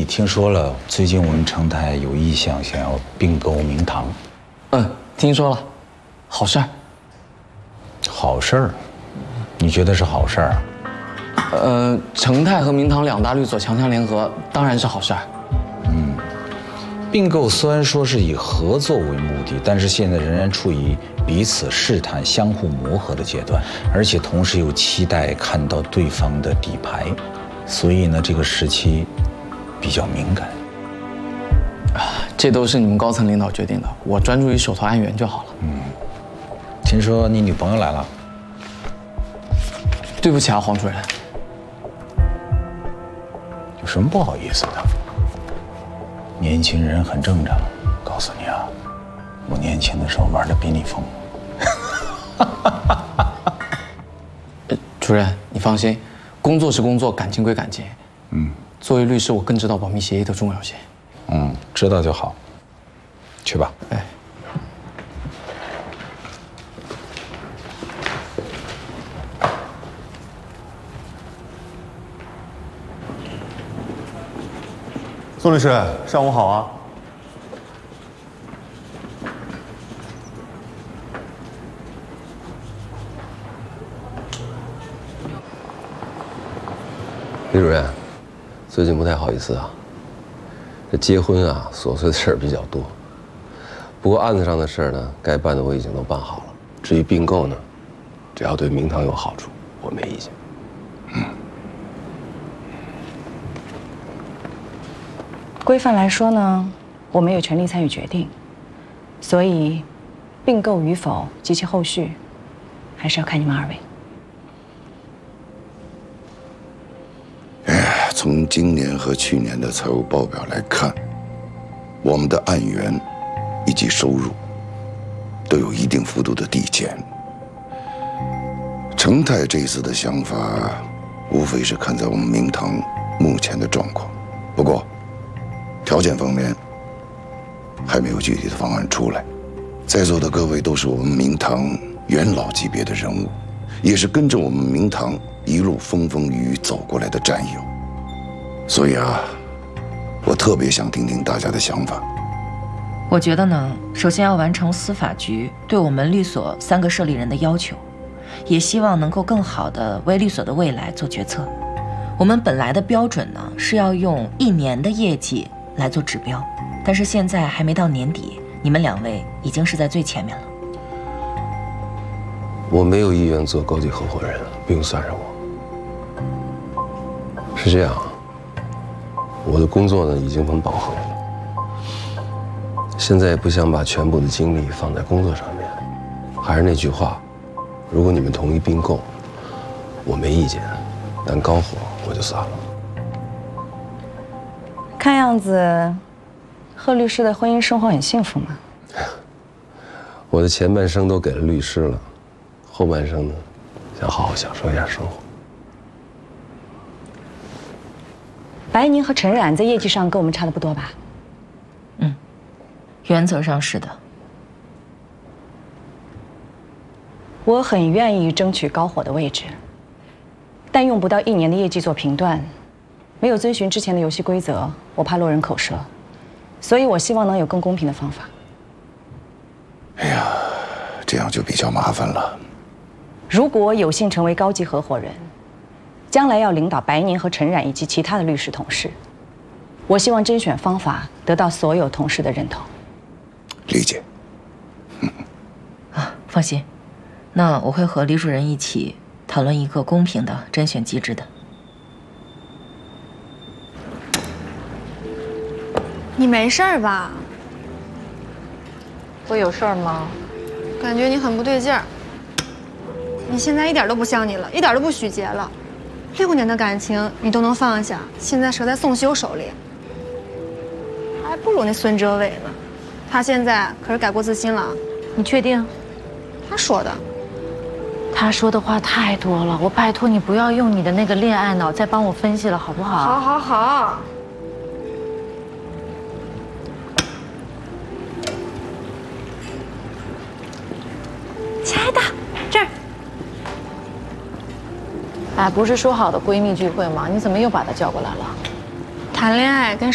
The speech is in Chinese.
你听说了，最近我们成泰有意向想要并购明堂。 听说了，好事儿。 好事儿？你觉得是好事儿啊？ 成泰和明堂两大律所强强联合，当然是好事儿。 并购虽然说是以合作为目的，但是现在仍然处于彼此试探、相互磨合的阶段，而且同时又期待看到对方的底牌，所以呢，这个时期比较敏感。 这都是你们高层领导决定的，我专注于手头案源就好了。 听说你女朋友来了？ 对不起啊，黄主任。 有什么不好意思的？年轻人很正常。告诉你啊，我年轻的时候玩的比你疯。 主任，你放心，工作是工作，感情归感情。作为律师，我更知道保密协议的重要性。 知道就好。去吧。 宋律师，上午好啊！ 李主任，最近不太好意思啊。这结婚啊，琐碎的事儿比较多。不过案子上的事儿呢，该办的我已经都办好了。至于并购呢，只要对明堂有好处，我没意见。 规范来说呢，我们有权利参与决定，所以并购与否及其后续，还是要看你们二位。 从今年和去年的财务报表来看，我们的案源以及收入都有一定幅度的递减。成泰这次的想法，无非是看在我们明堂目前的状况，不过条件方面还没有具体的方案出来。在座的各位都是我们明堂元老级别的人物，也是跟着我们明堂一路风风雨雨走过来的战友。所以啊，我特别想听听大家的想法。 我觉得呢，首先要完成司法局对我们律所3个设立人的要求，也希望能够更好地为律所的未来做决策。我们本来的标准呢是要用1年的业绩来做指标，但是现在还没到年底，你们2位已经是在最前面了。 我没有意愿做高级合伙人，不用算上我。是这样，我的工作呢已经很饱和了，现在也不想把全部的精力放在工作上面。还是那句话，如果你们同意并购，我没意见，但高火我就算了。 看样子，贺律师的婚姻生活很幸福嘛？ 我的前半生都给了律师了，后半生呢，想好好享受一下生活。 白宁和陈冉在业绩上跟我们差的不多吧？ 原则上是的。 我很愿意争取高火的位置，但用不到1年的业绩做评断，没有遵循之前的游戏规则，我怕落人口舌，所以我希望能有更公平的方法。 哎呀，这样就比较麻烦了。 如果有幸成为高级合伙人，将来要领导白宁和陈冉以及其他的律师同事，我希望甄选方法得到所有同事的认同。 理解。 放心，那我会和李主任一起讨论一个公平的甄选机制的。 你没事儿吧？ 我有事儿吗？ 感觉你很不对劲儿。你现在一点都不像你了，一点都不许结了。6年的感情你都能放下，现在折在宋修手里，还不如那孙哲伟呢。他现在可是改过自新了。 你确定？ 他说的。 他说的话太多了，我拜托你不要用你的那个恋爱脑再帮我分析了，好不好？ 好，好，好。亲爱的，这儿。 哎，不是说好的闺蜜聚会吗？你怎么又把她叫过来了？ 谈恋爱跟